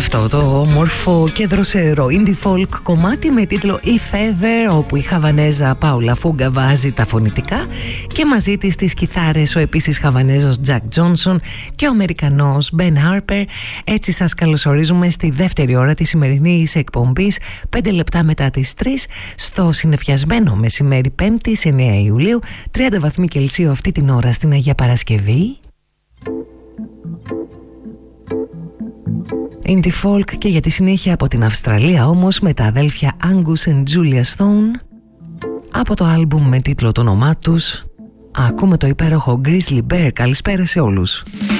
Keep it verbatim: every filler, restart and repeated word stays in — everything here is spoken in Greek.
Αυτό το όμορφο και δροσερό indie folk κομμάτι με τίτλο If Ever, όπου η Χαβανέζα Πάουλα Φούγκα βάζει τα φωνητικά και μαζί της τις κιθάρες ο επίσης Χαβανέζος Jack Johnson και ο Αμερικανός Ben Harper. Έτσι σας καλωσορίζουμε στη δεύτερη ώρα της σημερινής εκπομπής, πέντε λεπτά μετά τις τρεις, στο συννεφιασμένο μεσημέρι Πέμπτης εννέα Ιουλίου, τριάντα βαθμοί Κελσίου αυτή την ώρα στην Αγία Παρασκευή. Indie folk και για τη συνέχεια από την Αυστραλία όμως, με τα αδέλφια Angus and Julia Stone, από το άλμπουμ με τίτλο το όνομά τους ακούμε το υπέροχο Grizzly Bear. Καλησπέρα σε όλους.